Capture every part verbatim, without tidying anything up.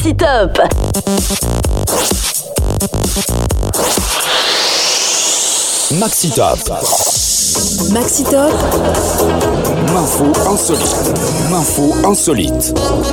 Maxi Top. Maxi Top. Maxi Top. L'info insolite. L'info insolite.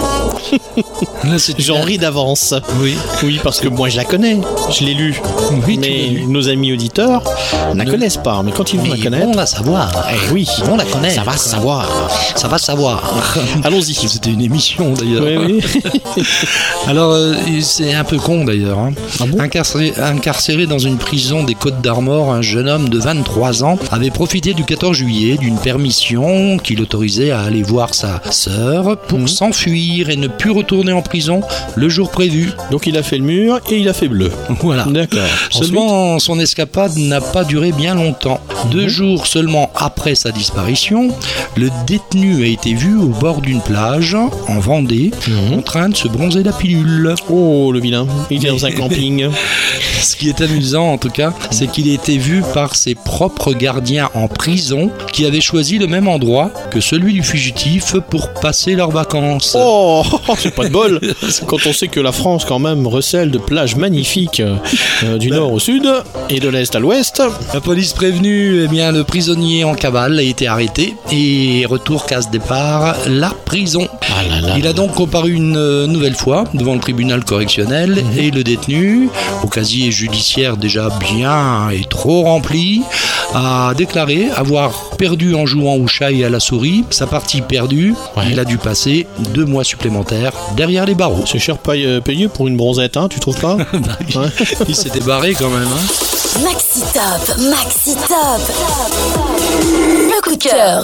Là, c'est J'en ris d'avance. Oui. Oui, parce que moi je la connais, je l'ai lue. Oui, tu mais l'as lu. nos amis auditeurs ne la Ne- connaissent pas. Mais quand ils vont Mais la ils connaître, vont la savoir. eh oui, On la connaît. ça va se savoir. Ça va savoir. Allons-y. C'était une émission d'ailleurs. Oui, oui. Alors, euh, c'est un peu con d'ailleurs. Hein. Ah bon incarcéré, incarcéré dans une prison des Côtes d'Armor, un jeune homme de vingt-trois ans avait profité du quatorze juillet d'une permission qui l'autorisait à aller voir sa sœur pour Mhm. s'enfuir et ne plus retourner en prison le jour prévu. Donc il a fait le mur et il a fait bleu. Voilà. D'accord. Seulement, son escapade n'a pas duré bien longtemps. Deux jours seulement après sa disparition, le détenu a été vu au bord d'une plage, en Vendée, Mhm. en train de se bronzer la pilule. Oh, le vilain. Il est dans un camping. Ce qui est amusant, en tout cas, c'est qu'il a été vu par ses propres gardiens en prison, qui avaient choisi le même endroit que celui du fugitif pour passer leurs vacances. Oh, c'est pas de bol. Quand on sait que la France, quand même, recèle de plages magnifiques euh, du nord au sud et de l'est à l'ouest. La police prévenue, eh bien, le prisonnier en cavale a été arrêté et retour case départ, la prison. Ah là là. Il a donc comparu une euh, nouvelle fois devant le tribunal correctionnel et le détenu, au casier judiciaire déjà bien et trop rempli, a déclaré avoir perdu en jouant au chat et à la souris. Sa partie perdue, Ouais. il a dû passer deux mois supplémentaires derrière les barreaux. C'est cher paye- payé pour une bronzette, hein, tu trouves pas? Ouais. Il s'était barré quand même. Hein. Maxi Top. Maxi Top. Le coup de cœur.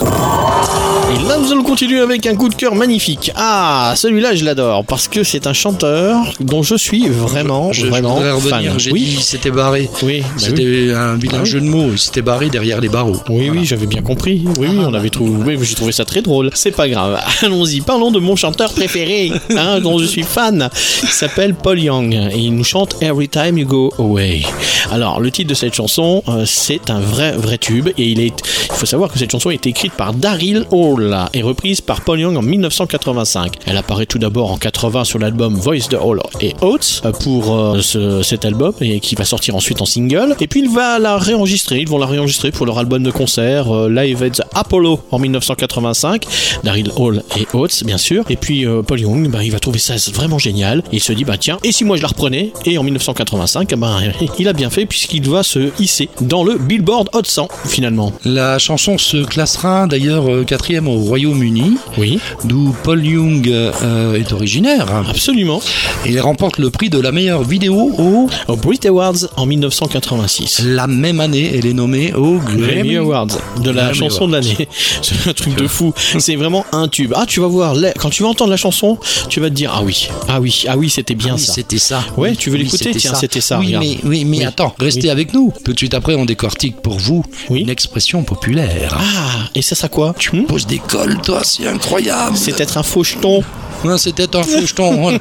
Et là, nous allons continuer avec un coup de cœur magnifique. Ah, celui-là, je l'adore parce que c'est un chanteur dont je suis vraiment, Je, je vraiment voudrais revenir, fan. j'ai Oui, dit il s'était barré. oui, bah C'était oui. un vilain Ah oui. jeu de mots, il s'était barré derrière les barreaux. Oui, Voilà. oui, j'avais bien compris. Oui, oui, on avait trouvé. Oui, j'ai trouvé ça très drôle. C'est pas grave. Allons-y. Parlons de mon chanteur préféré, hein, dont je suis fan. Il s'appelle Paul Young et il nous chante Every Time You Go Away. Alors, le titre de cette chanson, euh, c'est un vrai, vrai tube et il est. Il faut savoir que cette chanson a été écrite par Daryl Hall et reprise par Paul Young en dix-neuf cent quatre-vingt-cinq. Elle apparaît tout d'abord en quatre-vingts sur l'album Voice the Hall et Oates euh, pour euh, ce- cet album et qui va sortir ensuite en single. Et puis il va la réenregistrer. Ils vont la réenregistrer pour leur album de concert euh, Live at the Apollo en dix-neuf cent quatre-vingt-cinq. Daryl Hall et Oates, bien sûr. Et puis euh, Paul Young, bah, il va trouver ça vraiment génial. Et il se dit, bah tiens, et si moi je la reprenais? Et en dix-neuf cent quatre-vingt-cinq, bah, il a bien fait puisqu'il va se hisser dans le Billboard Hot cent finalement. La chanson se classera d'ailleurs euh, quatrième au Royaume-Uni, Oui, d'où Paul Young euh, est originaire. absolument. Et il remporte le prix de la meilleure vidéo au... Au Brit Awards en dix-neuf cent quatre-vingt-six. La même année, elle est nommée au Grammy Grammy. Awards de la Grammy chanson Awards. de l'année. C'est un truc de fou. C'est vraiment un tube. Ah, tu vas voir, là, quand tu vas entendre la chanson, tu vas te dire, ah oui, ah oui, ah oui, c'était bien Ah oui, ça. c'était ça. Ouais, tu veux Oui, l'écouter? c'était Tiens, c'était ça, Oui, regarde. mais, oui, mais Oui. attends, restez Oui. avec nous. Tout de suite après, on décortique pour vous Oui. une expression populaire. Ah, et ça, ça quoi? Tu Hmm poses des cols, toi, c'est incroyable. C'est être un faucheton. Ouais, c'était un faucheton. Voilà.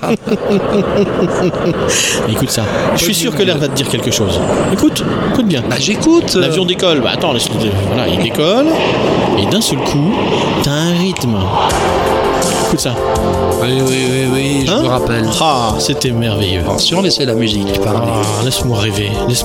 Écoute ça. Je suis sûr que l'air va te dire quelque chose. Écoute, écoute bien. Bah, j'écoute. L'avion décolle. Bah attends, laisse voilà, il décolle. Et d'un seul coup, t'as un rythme. Écoute ça. Oui, oui, oui, oui, je Hein me rappelle. Ah, c'était merveilleux. Attention, laissez la musique parler. Ah, laisse-moi rêver. Laisse